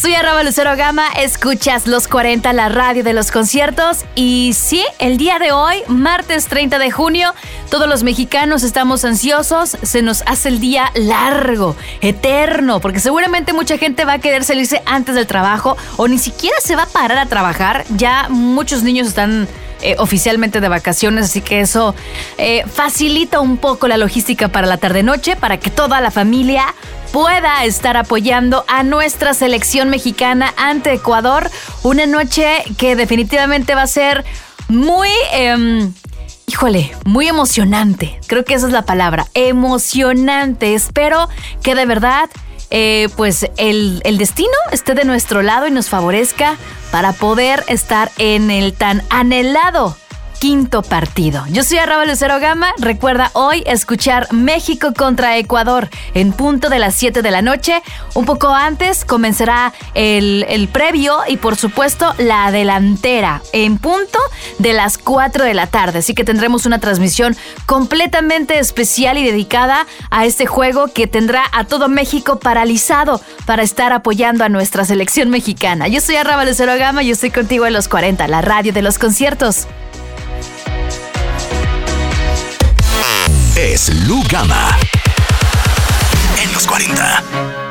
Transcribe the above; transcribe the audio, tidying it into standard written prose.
Soy @Lucero Gama, escuchas Los 40, la radio de los conciertos. Y sí, el día de hoy, martes 30 de junio, todos los mexicanos estamos ansiosos. Se nos hace el día largo, eterno, porque seguramente mucha gente va a querer salirse antes del trabajo o ni siquiera se va a parar a trabajar. Ya muchos niños están oficialmente de vacaciones, así que eso facilita un poco la logística para la tarde-noche, para que toda la familia pueda estar apoyando a nuestra selección mexicana ante Ecuador. Una noche que definitivamente va a ser muy, muy emocionante. Creo que esa es la palabra, emocionante. Espero que de verdad pues el destino esté de nuestro lado y nos favorezca para poder estar en el tan anhelado quinto partido. Yo soy @Lucero Gama. Recuerda hoy escuchar México contra Ecuador en punto de las 7 de la noche. Un poco antes comenzará el previo y por supuesto la delantera en punto de las 4 de la tarde. Así que tendremos una transmisión completamente especial y dedicada a este juego que tendrá a todo México paralizado para estar apoyando a nuestra selección mexicana. Yo soy @Lucero Gama y estoy contigo en Los 40, la radio de los conciertos. Es Lu Gama en Los 40.